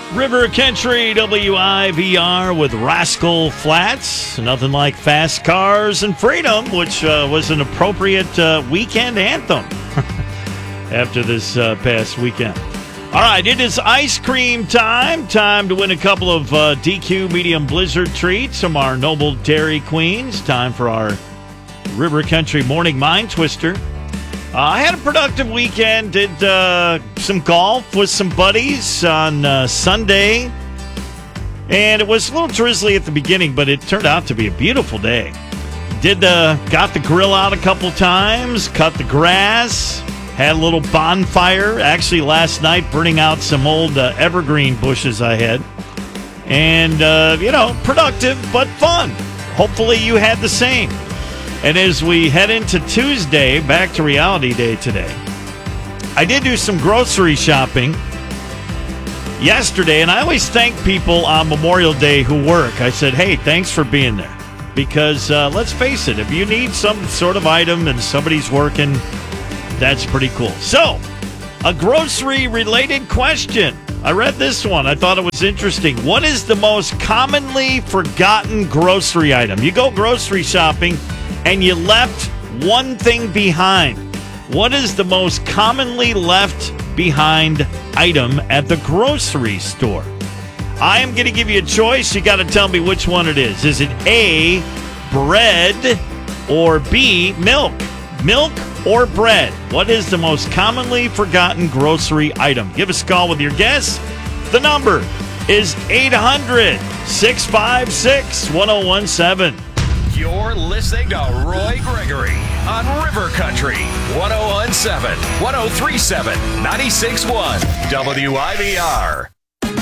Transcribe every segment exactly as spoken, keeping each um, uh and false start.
River Country W I V R with Rascal Flatts. Nothing like Fast Cars and Freedom, which uh, was an appropriate uh, weekend anthem after this uh, past weekend. All right, it is ice cream time. Time to win a couple of uh, D Q Medium Blizzard treats from our Noble Dairy Queens. Time for our River Country Morning Mind Twister. Uh, I had a productive weekend, did uh, some golf with some buddies on uh, Sunday, and it was a little drizzly at the beginning, but it turned out to be a beautiful day. Did uh, got the grill out a couple times, cut the grass, had a little bonfire, actually last night burning out some old uh, evergreen bushes I had, and, uh, you know, productive but fun. Hopefully you had the same. And as we head into Tuesday, back to reality day today, I did do some grocery shopping yesterday, and I always thank people on Memorial Day who work. I said, hey, thanks for being there. Because uh, let's face it, if you need some sort of item and somebody's working, that's pretty cool. So, a grocery-related question. I read this one. I thought it was interesting. What is the most commonly forgotten grocery item? You go grocery shopping and you left one thing behind. What is the most commonly left behind item at the grocery store? I am going to give you a choice. You got to tell me which one it is. Is it A, bread, or B, milk? Milk or bread? What is the most commonly forgotten grocery item? Give us a call with your guess. The number is eight hundred, six five six, one oh one seven. You're listening to Roy Gregory on River Country, one oh one seven, one oh three seven, ninety-six one, W I V R.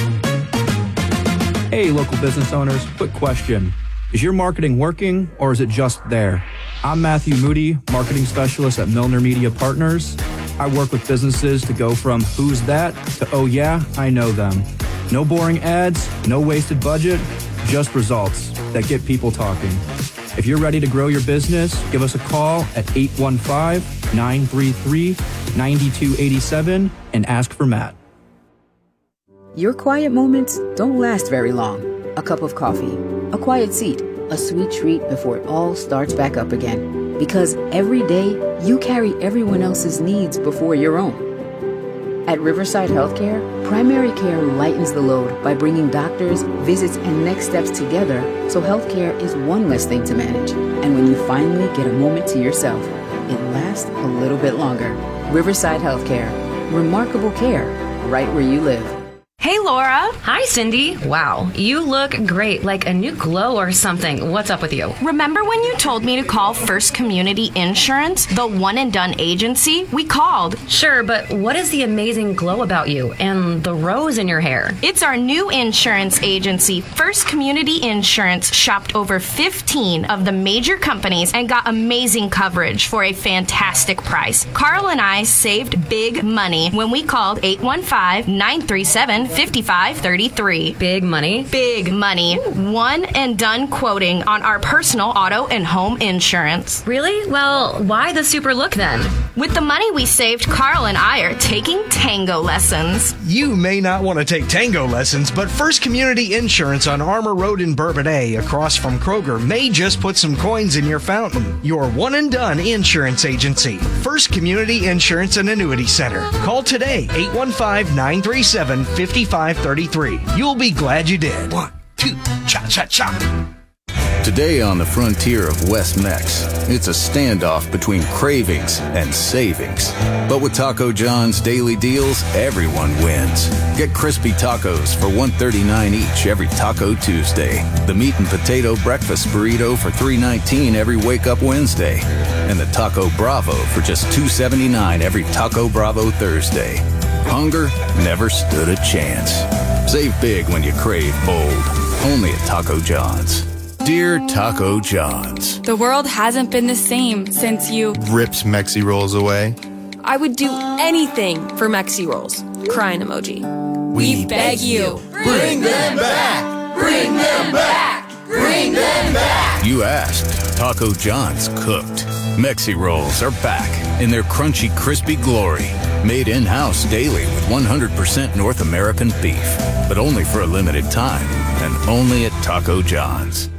Hey, local business owners, quick question. Is your marketing working, or is it just there? I'm Matthew Moody, marketing specialist at Milner Media Partners. I work with businesses to go from who's that to oh yeah, I know them. No boring ads, no wasted budget, just results that get people talking. If you're ready to grow your business, give us a call at eight one five, nine three three, nine two eight seven and ask for Matt. Your quiet moments don't last very long. A cup of coffee, a quiet seat, a sweet treat before it all starts back up again. Because every day, you carry everyone else's needs before your own. At Riverside Healthcare, primary care lightens the load by bringing doctors, visits, and next steps together so healthcare is one less thing to manage. And when you finally get a moment to yourself, it lasts a little bit longer. Riverside Healthcare. Remarkable care right where you live. Hey, Laura. Hi, Cindy. Wow, you look great, like a new glow or something. What's up with you? Remember when you told me to call First Community Insurance, the one and done agency? We called. Sure, but what is the amazing glow about you and the rose in your hair? It's our new insurance agency. First Community Insurance shopped over fifteen of the major companies and got amazing coverage for a fantastic price. Carl and I saved big money when we called eight one five, nine three seven, five five three three. Big money? Big money. One and done quoting on our personal auto and home insurance. Really? Well, why the super look then? With the money we saved, Carl and I are taking tango lessons. You may not want to take tango lessons, but First Community Insurance on Armour Road in Bourbonnais, across from Kroger, may just put some coins in your fountain. Your one and done insurance agency. First Community Insurance and Annuity Center. Call today, eight one five, nine three seven, five five three three. You'll be glad you did. One, two, cha-cha-cha. Today on the frontier of West Mex, it's a standoff between cravings and savings. But with Taco John's daily deals, everyone wins. Get crispy tacos for one thirty-nine each every Taco Tuesday. The meat and potato breakfast burrito for three nineteen every Wake Up Wednesday. And the Taco Bravo for just two seventy-nine every Taco Bravo Thursday. Hunger never stood a chance. Save big when you crave bold. Only at Taco John's. Dear Taco John's. The world hasn't been the same since you ripped Mexi Rolls away. I would do anything for Mexi Rolls. Crying emoji. We, we beg you. Bring them back. Bring them back. Bring them back. You asked. Taco John's cooked. Mexi Rolls are back. in their crunchy, crispy glory. Made in-house daily with one hundred percent North American beef. But only for a limited time, and only at Taco John's.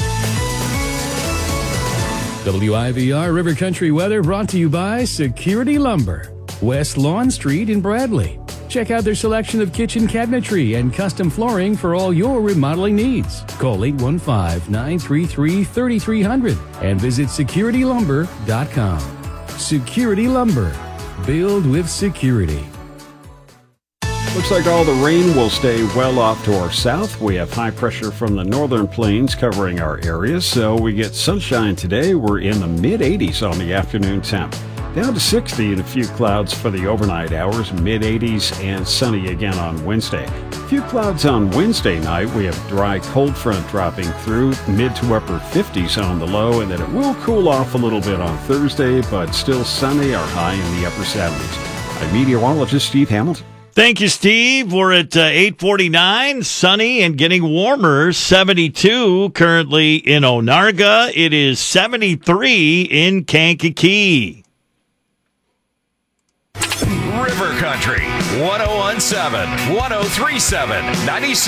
W I V R River Country weather brought to you by Security Lumber, West Lawn Street in Bradley. Check out their selection of kitchen cabinetry and custom flooring for all your remodeling needs. Call eight one five, nine three three, three three zero zero and visit security lumber dot com. Security Lumber. Build with security. Looks like all the rain will stay well off to our south. We have high pressure from the northern plains covering our area, so we get sunshine today. We're in the mid eighties on the afternoon temp. Down to sixty and a few clouds for the overnight hours, mid eighties and sunny again on Wednesday. A few clouds on Wednesday night. We have dry cold front dropping through, mid to upper fifties on the low, and then it will cool off a little bit on Thursday, but still sunny, our high in the upper seventies. I'm meteorologist Steve Hamilton. Thank you, Steve. We're at uh, eight forty-nine, sunny and getting warmer, seventy-two currently in Onarga. It is seventy-three in Kankakee. River Country, one oh one point seven, one oh three point seven, ninety-six.